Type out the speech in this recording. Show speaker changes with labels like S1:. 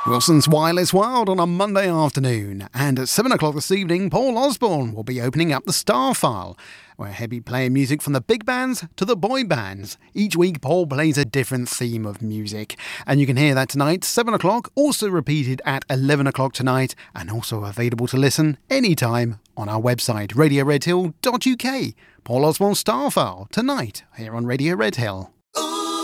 S1: Wilson's Wireless World on a Monday afternoon, and at 7 o'clock this evening, Paul Osborne will be opening up the Star File, where he'll be playing music from the big bands to the boy bands. Each week, Paul plays a different theme of music, and you can hear that tonight, 7 o'clock, also repeated at 11 o'clock tonight, and also available to listen anytime on our website, radioredhill.uk. Paul Osborne's Star File, tonight, here on Radio Red Hill.